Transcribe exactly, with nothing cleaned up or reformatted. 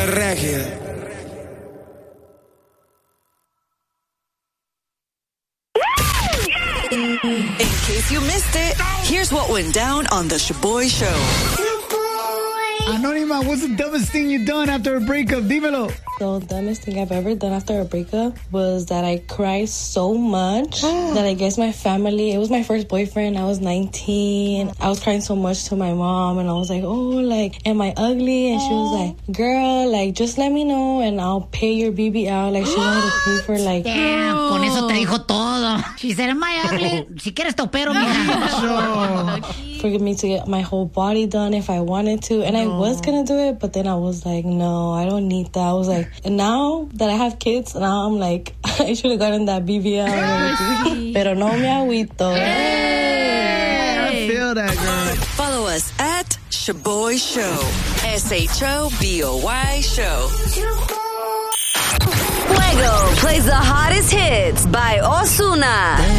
Régida. In case you missed it, here's what went down on the Shaboy Show. Anónima, what's the dumbest thing you've done after a breakup? Dímelo. The dumbest thing I've ever done after a breakup was that I cried so much that I guess my family, it was my first boyfriend, I was nineteen. I was crying so much to my mom and I was like, oh, like, am I ugly? And she was like, girl, like, just let me know and I'll pay your B B out. Like, she wanted to pay for, like... Damn, con eso te dijo todo. She said, am I ugly? Si quieres te opero, mija. For me to get my whole body done if I wanted to. And I was going to do it, but then I was like, no, I don't need that. I was like, and now that I have kids, now I'm like, I should have gotten that B B L and everything. Pero no me agüito. Hey, I feel that, girl. Follow us at Shaboy Show. S H O B O Y Show. Fuego plays the hottest hits by Ozuna.